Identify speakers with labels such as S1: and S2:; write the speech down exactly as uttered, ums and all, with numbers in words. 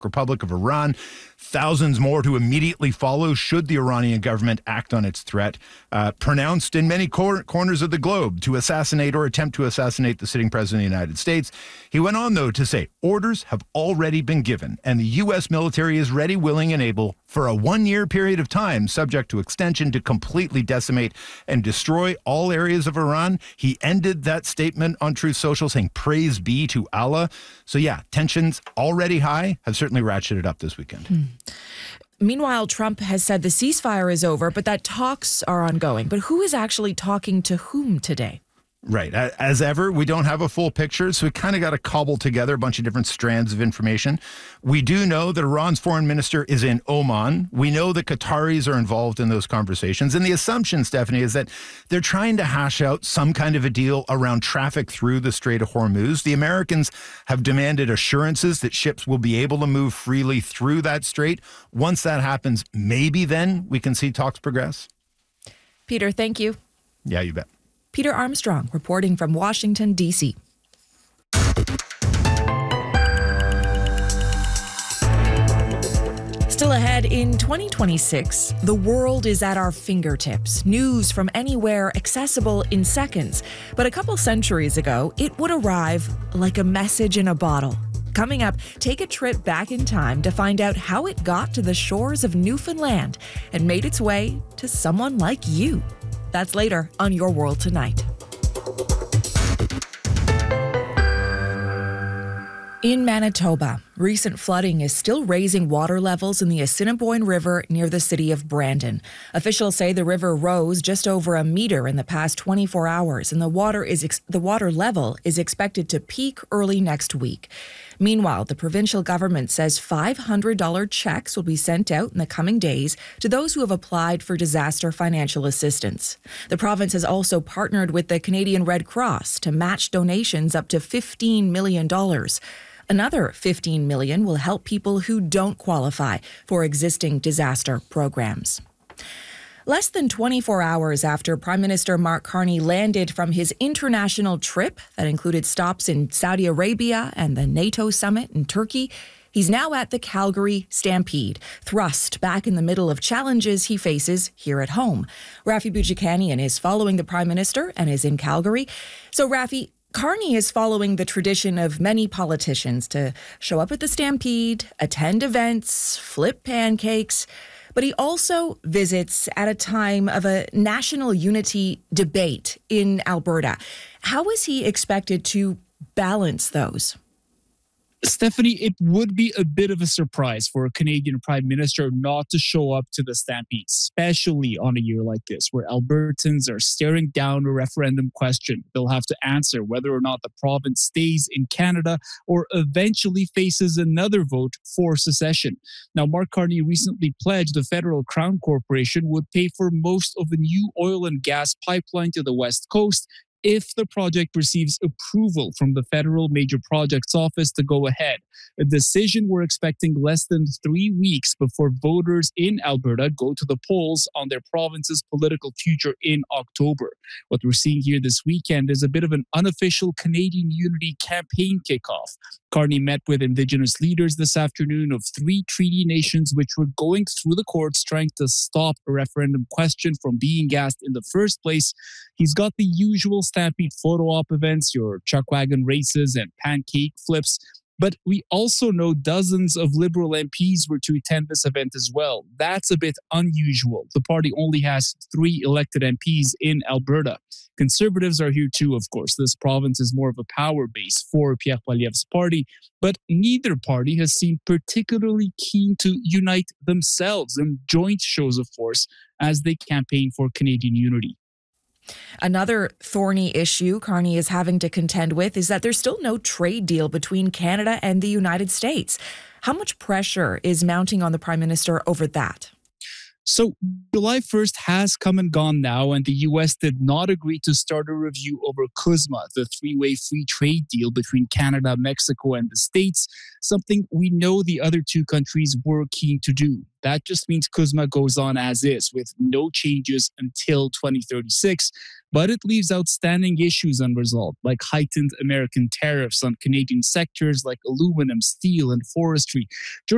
S1: Republic of Iran. Thousands more to immediately follow should the Iranian government act on its threat, uh, pronounced in many cor- corners of the globe to assassinate or attempt to assassinate the sitting president of the United States. He went on, though, to say orders have already been given and the U S military is ready, willing, and able for a one-year period of time, subject to extension, to completely decimate and destroy all areas of Iran. He ended that statement on Truth Social saying, "Praise be to Allah." So yeah, tensions already high have certainly ratcheted up this weekend.
S2: Hmm. Meanwhile, Trump has said the ceasefire is over, but that talks are ongoing. But who is actually talking to whom today?
S1: Right. As ever, we don't have a full picture, so we kind of got to cobble together a bunch of different strands of information. We do know that Iran's foreign minister is in Oman. We know that Qataris are involved in those conversations. And the assumption, Stephanie, is that they're trying to hash out some kind of a deal around traffic through the Strait of Hormuz. The Americans have demanded assurances that ships will be able to move freely through that strait. Once that happens, maybe then we can see talks progress.
S2: Peter, thank you.
S1: Yeah, you bet.
S2: Peter Armstrong reporting from Washington, D C Still ahead, in twenty twenty-six, the world is at our fingertips. News from anywhere, accessible in seconds. But a couple centuries ago, it would arrive like a message in a bottle. Coming up, take a trip back in time to find out how it got to the shores of Newfoundland and made its way to someone like you. That's later on Your World Tonight. In Manitoba, recent flooding is still raising water levels in the Assiniboine River near the city of Brandon. Officials say the river rose just over a meter in the past twenty-four hours, and the water is ex- the water level is expected to peak early next week. Meanwhile, the provincial government says five hundred dollars checks will be sent out in the coming days to those who have applied for disaster financial assistance. The province has also partnered with the Canadian Red Cross to match donations up to fifteen million dollars. Another fifteen million dollars will help people who don't qualify for existing disaster programs. Less than twenty-four hours after Prime Minister Mark Carney landed from his international trip that included stops in Saudi Arabia and the NATO summit in Turkey, he's now at the Calgary Stampede, thrust back in the middle of challenges he faces here at home. Rafi Boudjikanian is following the Prime Minister and is in Calgary. So, Rafi, Carney is following the tradition of many politicians to show up at the Stampede, attend events, flip pancakes. But he also visits at a time of a national unity debate in Alberta. How is he expected to balance those?
S3: Stephanie, it would be a bit of a surprise for a Canadian Prime Minister not to show up to the Stampede, especially on a year like this, where Albertans are staring down a referendum question. They'll have to answer whether or not the province stays in Canada or eventually faces another vote for secession. Now, Mark Carney recently pledged the Federal Crown Corporation would pay for most of the new oil and gas pipeline to the West Coast if the project receives approval from the Federal Major Projects Office to go ahead. A decision we're expecting less than three weeks before voters in Alberta go to the polls on their province's political future in October. What we're seeing here this weekend is a bit of an unofficial Canadian Unity campaign kickoff. Carney met with Indigenous leaders this afternoon of three treaty nations which were going through the courts trying to stop a referendum question from being asked in the first place. He's got the usual Stampede photo op events, your chuck wagon races and pancake flips. But we also know dozens of Liberal M Ps were to attend this event as well. That's a bit unusual. The party only has three elected M Ps in Alberta. Conservatives are here too, of course. This province is more of a power base for Pierre Poilievre's party, but neither party has seemed particularly keen to unite themselves in joint shows of force as they campaign for Canadian unity.
S2: Another thorny issue Carney is having to contend with is that there's still no trade deal between Canada and the United States. How much pressure is mounting on the Prime Minister over that?
S3: So July first has come and gone now, and the U S did not agree to start a review over CUSMA, the three-way free trade deal between Canada, Mexico, and the States, something we know the other two countries were keen to do. That just means CUSMA goes on as is, with no changes until twenty thirty-six, but it leaves outstanding issues unresolved, like heightened American tariffs on Canadian sectors like aluminum, steel, and forestry.